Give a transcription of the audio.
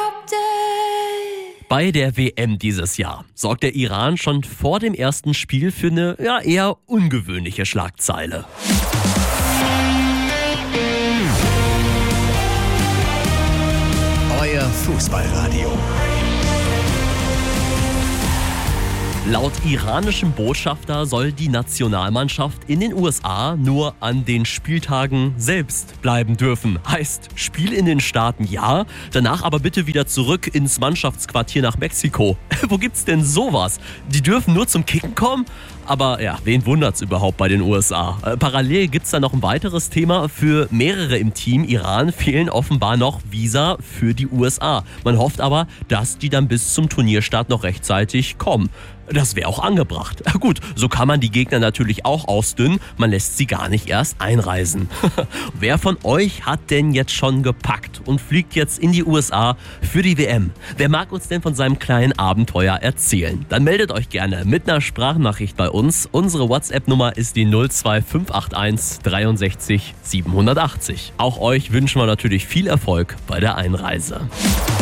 Bei der WM dieses Jahr sorgt der Iran schon vor dem ersten Spiel für eine eher ungewöhnliche Schlagzeile. Euer Fußballradio. Laut iranischem Botschafter soll die Nationalmannschaft in den USA nur an den Spieltagen selbst bleiben dürfen. Heißt, Spiel in den Staaten ja, danach aber bitte wieder zurück ins Mannschaftsquartier nach Mexiko. Wo gibt's denn sowas? Die dürfen nur zum Kicken kommen? Aber ja, wen wundert's überhaupt bei den USA? Parallel gibt's da noch ein weiteres Thema. Für mehrere im Team Iran fehlen offenbar noch Visa für die USA. Man hofft aber, dass die dann bis zum Turnierstart noch rechtzeitig kommen. Das wäre auch angebracht. Gut, so kann man die Gegner natürlich auch ausdünnen. Man lässt sie gar nicht erst einreisen. Wer von euch hat denn jetzt schon gepackt und fliegt jetzt in die USA für die WM? Wer mag uns denn von seinem kleinen Abenteuer erzählen? Dann meldet euch gerne mit einer Sprachnachricht bei uns. Unsere WhatsApp-Nummer ist die 02581 63 780. Auch euch wünschen wir natürlich viel Erfolg bei der Einreise.